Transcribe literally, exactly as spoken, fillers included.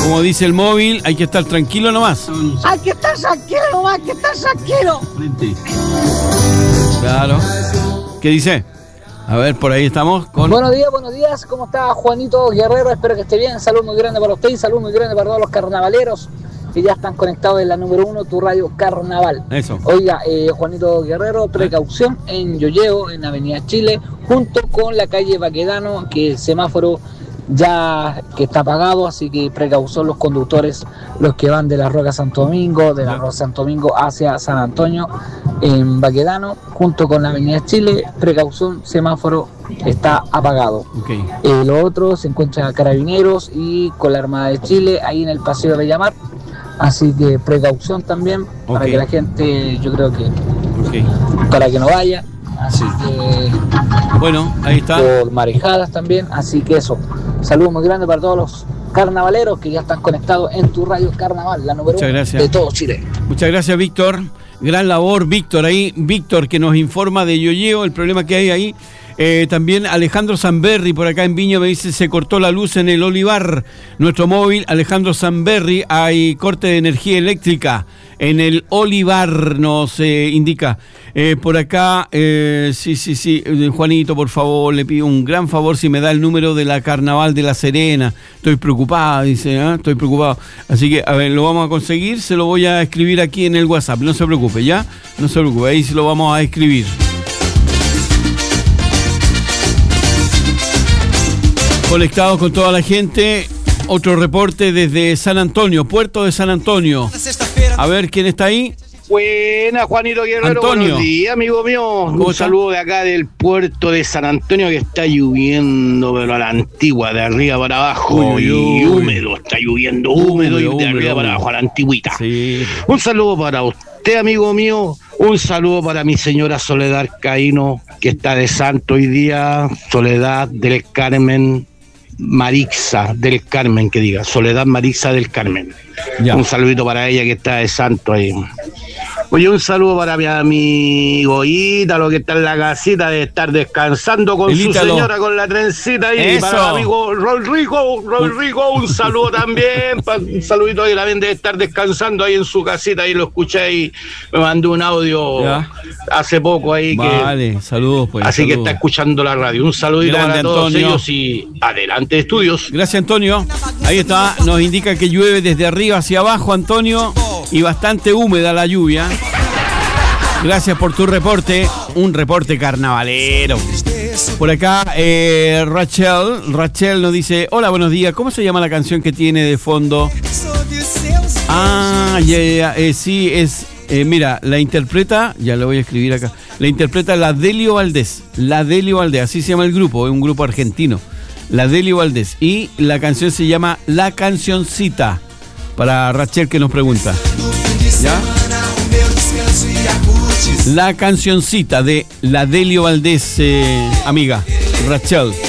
Como dice el móvil, hay que estar tranquilo nomás. Hay que estar tranquilo nomás, hay que estar tranquilo. Claro. ¿Qué dice? A ver, por ahí estamos con... Buenos días, buenos días. ¿Cómo está Juanito Guerrero? Espero que esté bien. Salud muy grande para usted y salud muy grande para todos los carnavaleros que ya están conectados en la número uno, tu radio Carnaval. Eso. Oiga, eh, Juanito Guerrero, precaución en Yoyeo, en Avenida Chile, junto con la calle Baquedano, que el semáforo ya que está apagado, así que precaución los conductores, los que van de la Roca Santo Domingo, de la Roca Santo Domingo hacia San Antonio, en Baquedano, junto con la Avenida Chile, precaución, semáforo está apagado. Okay. Eh, lo otro se encuentra Carabineros y con la Armada de Chile, ahí en el Paseo de Bellamar, así que precaución también, okay, para que la gente, yo creo que, okay, para que no vaya, así que... Bueno, ahí está. Por marejadas también, así que eso. Saludos muy grandes para todos los carnavaleros que ya están conectados en tu radio Carnaval, la número uno de todo Chile. Muchas gracias, Víctor. Gran labor, Víctor, ahí. Víctor, que nos informa de Yoyeo, el problema que hay ahí. Eh, también Alejandro Zamberri, por acá en Viña, me dice, se cortó la luz en el Olivar. Nuestro móvil, Alejandro Zamberri, hay corte de energía eléctrica en el Olivar, nos eh, indica. Eh, por acá, eh, sí, sí, sí, Juanito, por favor, le pido un gran favor si me da el número de la Carnaval de La Serena. Estoy preocupada, dice, ¿eh? Estoy preocupado. Así que, a ver, lo vamos a conseguir, se lo voy a escribir aquí en el WhatsApp, no se preocupe, ¿ya? No se preocupe, ahí se lo vamos a escribir. Conectados con toda la gente, otro reporte desde San Antonio, Puerto de San Antonio. A ver, ¿quién está ahí? Buena, Juanito Guerrero, Antonio. Buenos días, amigo mío. Un está? saludo de acá del Puerto de San Antonio, que está lloviendo, pero a la antigua, de arriba para abajo, Uy, uy, y húmedo, está lloviendo húmedo, húmedo y de arriba húmedo, para húmedo. abajo, a la antigüita. Sí. Un saludo para usted, amigo mío. Un saludo para mi señora Soledad Caíno, que está de santo hoy día. Soledad del Carmen Marixa del Carmen, que diga, Soledad Marixa del Carmen. Ya. Un saludito para ella que está de santo ahí. Oye, un saludo para mi amigo Ítalo, que está en la casita de estar descansando con El su Ítalo. señora, con la trencita ahí. Eso. Para mi amigo Rodrigo, Rodrigo, un saludo también. Pa- un saludito ahí, también de estar descansando ahí en su casita. Ahí lo escuché y me mandó un audio Ya. hace poco ahí. Que, Vale, saludos pues. así que saludos. está escuchando la radio. Un saludito Grande, para todos Antonio. ellos y adelante, estudios. Gracias, Antonio. Ahí está, nos indica que llueve desde arriba hacia abajo, Antonio, y bastante húmeda la lluvia. Gracias por tu reporte, un reporte carnavalero. Por acá, eh, Rachel, Rachel nos dice, hola, buenos días, ¿cómo se llama la canción que tiene de fondo? Ah, ya, ya, eh, sí, es, eh, mira, la interpreta, ya lo voy a escribir acá, la interpreta la Delio Valdés, la Delio Valdés, así se llama el grupo, es un grupo argentino, la Delio Valdés, y la canción se llama La Cancioncita, para Rachel que nos pregunta, ¿ya? La Cancioncita de la Delio Valdés, eh, amiga, Rachel.